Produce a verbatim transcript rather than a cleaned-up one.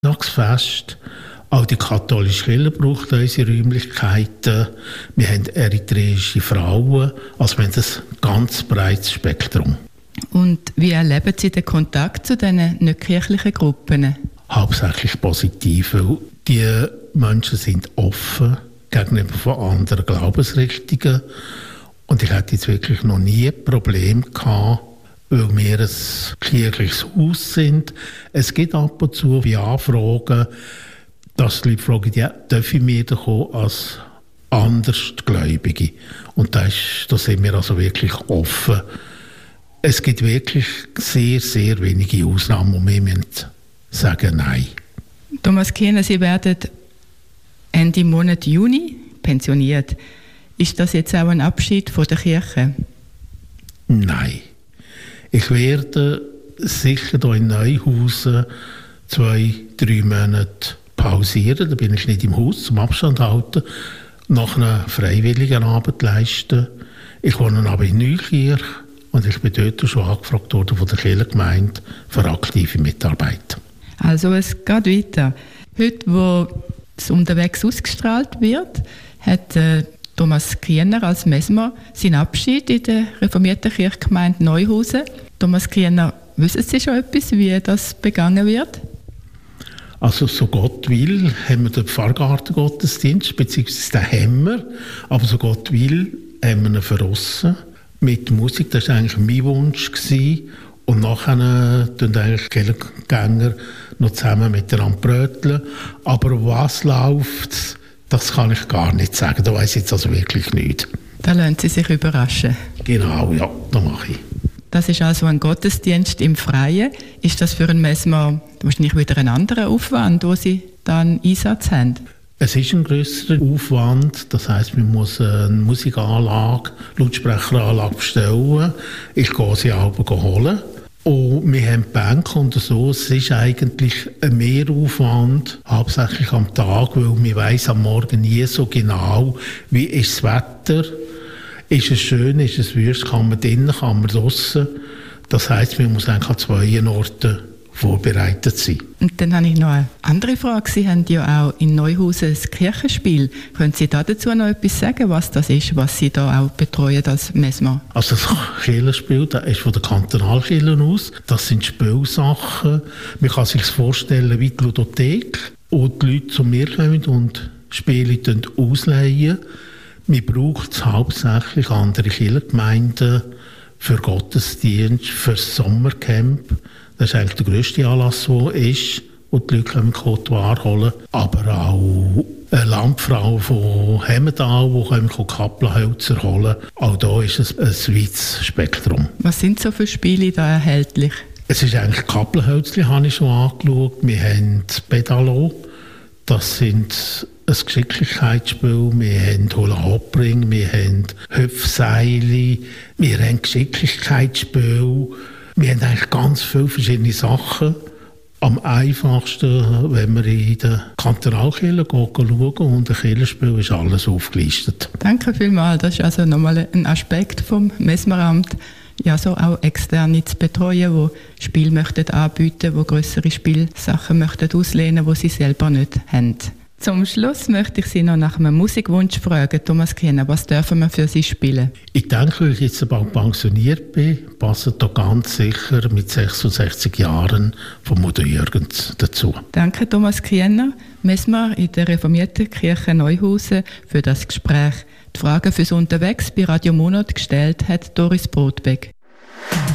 Weihnachtsfest. Auch die katholische Kirche braucht unsere Räumlichkeiten. Wir haben eritreische Frauen. Also wir haben ein ganz breites Spektrum. Und wie erleben Sie den Kontakt zu diesen nicht kirchlichen Gruppen? Hauptsächlich positiv, weil die Menschen sind offen gegenüber von anderen Glaubensrichtungen. Und ich hatte jetzt wirklich noch nie ein Problem gehabt, weil wir ein kirchliches Haus sind. Es gibt ab und zu wie Anfragen, dass die Leute fragen, ja, darf ich mir da kommen als Andersgläubige? Und da, ist, da sind wir also wirklich offen. Es gibt wirklich sehr, sehr wenige Ausnahmen, und wir müssen sagen Nein. Thomas Kiener, Sie werden Ende Monat Juni pensioniert. Ist das jetzt auch ein Abschied von der Kirche? Nein. Ich werde sicher hier in Neuhausen zwei, drei Monate pausieren. Da bin ich nicht im Haus zum Abstand halten, nach einer freiwilligen Arbeit leisten. Ich wohne aber in Neukirch und ich bin dort schon angefragt worden von der Kirchengemeinde für aktive Mitarbeit. Also es geht weiter. Heute, wo es unterwegs ausgestrahlt wird, hat äh, Thomas Kiener als Mesmer seinen Abschied in der reformierten Kirchgemeinde Neuhausen. Thomas Kiener, wissen Sie schon etwas, wie das begangen wird? Also so Gott will, haben wir den Pfarrgartengottesdienst, beziehungsweise den haben wir, aber so Gott will, haben wir ihn verrissen mit Musik. Das war eigentlich mein Wunsch gewesen. Und nachher tun eigentlich die Kirchgänger noch zusammen miteinander bröteln. Aber was läuft, das kann ich gar nicht sagen. Da weiss ich jetzt also wirklich nicht. Da lassen Sie sich überraschen. Genau, ja, das mache ich. Das ist also ein Gottesdienst im Freien. Ist das für einen Messmer wahrscheinlich wieder ein anderer Aufwand, wo Sie dann Einsatz haben? Es ist ein grösserer Aufwand. Das heisst, man muss eine Musikanlage, Lautsprecheranlage bestellen. Ich gehe sie auch holen. Und wir haben Bänke und so. Es ist eigentlich ein Mehraufwand, hauptsächlich am Tag, weil man weiss am Morgen nie so genau, wie ist das Wetter. Ist es schön, ist es wüst, kann man drinnen, kann man draussen. Das heisst, man muss eigentlich an zwei Orten vorbereitet sein. Und dann habe ich noch eine andere Frage. Sie haben ja auch in Neuhausen ein Kirchenspiel. Können Sie dazu noch etwas sagen, was das ist, was Sie da auch betreuen als Mesmer? Also das Kirchenspiel, das ist von der Kantonalkirche aus. Das sind Spielsachen. Man kann sich vorstellen wie die Ludothek. Und die Leute zu mir kommen und Spiele ausleihen. Man braucht es hauptsächlich andere Kirchengemeinden für Gottesdienst, für das Sommercamp. Das ist eigentlich der grösste Anlass, der ist, wo die Leute kommen, Côte holen. Aber auch eine Landfrau von Hemmendal, die Kaplanhölzer holen. Auch da ist es ein weites Spektrum. Was sind so für Spiele da erhältlich? Es ist eigentlich Kaplanhölzchen, habe ich schon angeschaut. Wir haben das Pedalo. Das sind ein Geschicklichkeitsspiel, wir haben Hula-Hoppring, wir haben Hüpfseile, wir haben Geschicklichkeitsspiel, wir haben eigentlich ganz viele verschiedene Sachen. Am einfachsten, wenn wir in der Kantonalkirche schauen und ein Kirchenspiel ist alles aufgelistet. Danke vielmals, das ist also nochmal ein Aspekt vom Mesmeramt, ja, so auch Externe zu betreuen, die Spiele möchten anbieten, die grössere Spielsachen möchten auslehnen, die sie selber nicht haben. Zum Schluss möchte ich Sie noch nach einem Musikwunsch fragen. Thomas Kiener, was dürfen wir für Sie spielen? Ich denke, weil ich jetzt bald pensioniert bin, passen da ganz sicher mit sechsundsechzig Jahren von Mutter Jürgens dazu. Danke, Thomas Kiener, Mesmer in der reformierten Kirche Neuhausen, für das Gespräch. Die Fragen fürs Unterwegs bei Radio Monat gestellt hat Doris Brotbeck.